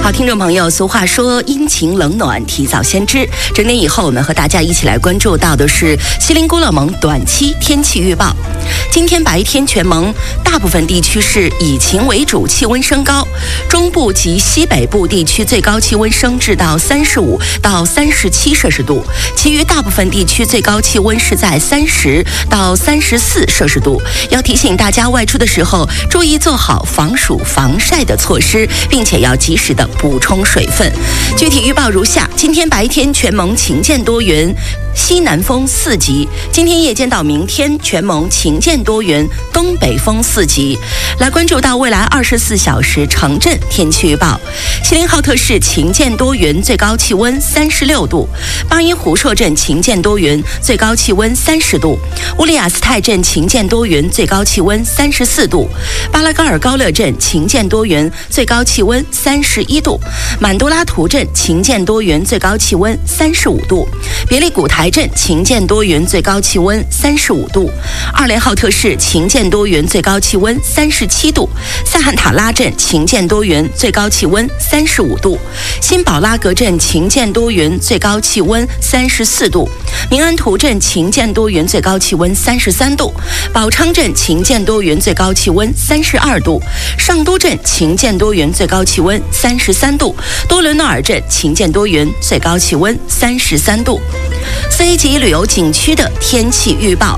好，听众朋友，俗话说阴晴冷暖提早先知。整点以后，我们和大家一起来关注到的是锡林郭勒盟短期天气预报。今天白天全盟大部分地区是以晴为主，气温升高，中部及西北部地区最高气温升至到35到37摄氏度，其余大部分地区最高气温是在30到34摄氏度。要提醒大家外出的时候注意做好防暑防晒的措施，并且要及时的补充水分。具体预报如下：今天白天全盟晴见多云，西南风4级；今天夜间到明天全盟晴见多云，东北风4级。来关注到未来24小时城镇天气预报：锡林浩特市晴见多云，最高气温36度；巴音湖硕镇晴见多云，最高气温30度；乌里雅斯泰镇晴见多云，最高气温34度；巴拉高尔高勒镇晴见多云，最高气温31度；满都拉图镇晴见多云，最高气温35度；别利古台镇晴见多云，最高气温35度；二连浩特市晴见多云，最高气温37度；塞罕塔拉镇晴见多云，最高气温35度；新宝拉格镇晴见多云，最高气温34度；明安图镇晴见多云，最高气温33度；宝昌镇晴见多云，最高气温32度；上都镇晴见多云，最高气温33度；多伦诺尔镇晴见多云，最高气温33度。4A 级旅游景区的天气预报：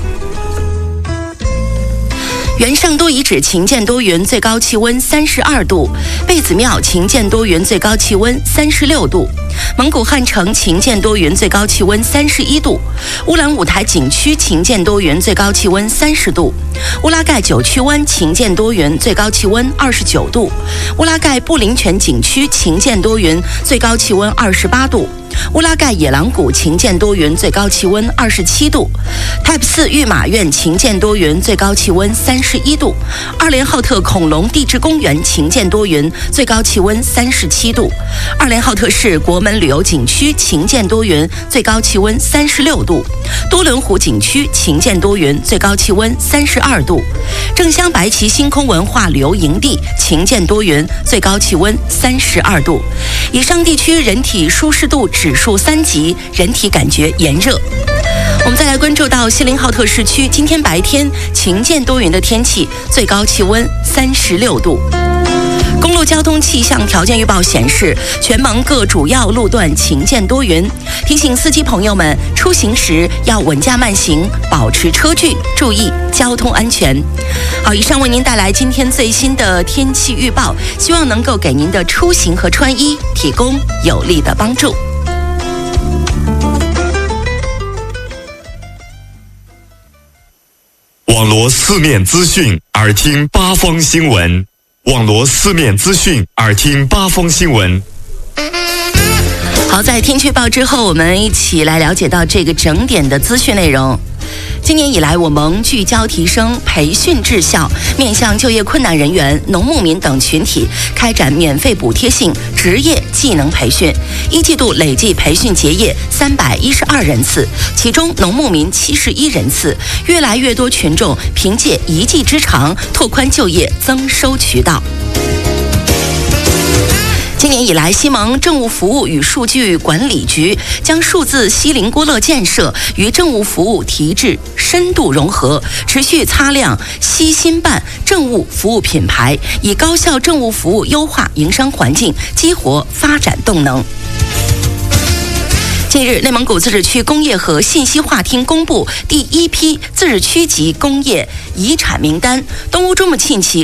原上都遗址晴见多云，最高气温32度；贝子庙晴见多云，最高气温36度；蒙古汉城晴见多云，最高气温31度；乌兰舞台景区晴见多云，最高气温30度；乌拉盖九曲湾晴见多云，最高气温29度；乌拉盖布林泉景区晴见多云，最高气温28度；乌拉盖野狼谷晴见多云，最高气温27度；泰普寺御马院晴见多云，最高气温31度；二连浩特恐龙地质公园晴见多云，最高气温37度；二连浩特市国门旅游景区晴见多云，最高气温36度；多伦湖景区晴见多云，最高气温32度；正乡白旗星空文化旅游营地晴见多云，最高气温32度。以上地区人体舒适度指数3级，人体感觉炎热。我们再来关注到锡林浩特市区，今天白天晴见多云的天气，最高气温36度。公路交通气象条件预报显示，全盟各主要路段晴见多云，提醒司机朋友们出行时要稳驾慢行，保持车距，注意交通安全。好，以上为您带来今天最新的天气预报，希望能够给您的出行和穿衣提供有力的帮助。 网罗四面资讯，耳听八方新闻。网罗四面资讯，耳听八方新闻。 好，在天气预报之后，我们一起来了解到这个整点的资讯内容。今年以来，我盟聚焦提升培训质效，面向就业困难人员、农牧民等群体开展免费补贴性职业技能培训。一季度累计培训结业312人次，其中农牧民71人次。越来越多群众凭借一技之长拓宽就业增收渠道。今年以来，西盟政务服务与数据管理局将数字锡林郭勒建设与政务服务提质深度融合，持续擦亮西新办政务服务品牌，以高效政务服务优化营商环境，激活发展动能。近日，内蒙古自治区工业和信息化厅公布第1批自治区级工业遗产名单，东乌珠穆沁旗